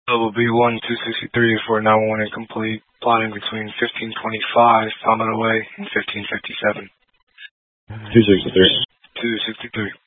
Double B1 263 for 911 incomplete. Plotting between 1525 Palmetto Way and 1557. 263. 263.